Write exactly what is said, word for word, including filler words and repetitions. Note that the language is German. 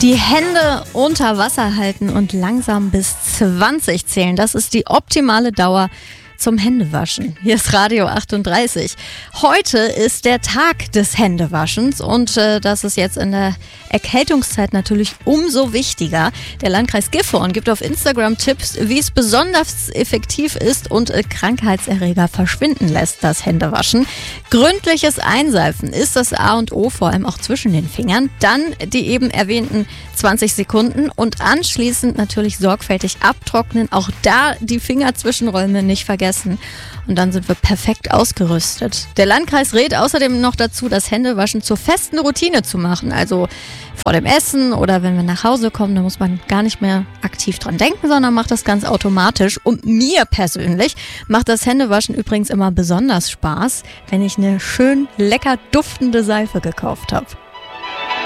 Die Hände unter Wasser halten und langsam bis zwanzig zählen. Das ist die optimale Dauer zum Händewaschen. Hier ist Radio achtunddreißig. Heute ist der Tag des Händewaschens und äh, das ist jetzt in der Erkältungszeit natürlich umso wichtiger. Der Landkreis Gifhorn gibt auf Instagram Tipps, wie es besonders effektiv ist und äh, Krankheitserreger verschwinden lässt, das Händewaschen. Gründliches Einseifen ist das A und O, vor allem auch zwischen den Fingern. Dann die eben erwähnten zwanzig Sekunden und anschließend natürlich sorgfältig abtrocknen. Auch da die Fingerzwischenräume nicht vergessen. Und dann sind wir perfekt ausgerüstet. Der Landkreis rät außerdem noch dazu, das Händewaschen zur festen Routine zu machen. Also vor dem Essen oder wenn wir nach Hause kommen, da muss man gar nicht mehr aktiv dran denken, sondern macht das ganz automatisch. Und mir persönlich macht das Händewaschen übrigens immer besonders Spaß, wenn ich eine schön lecker duftende Seife gekauft habe.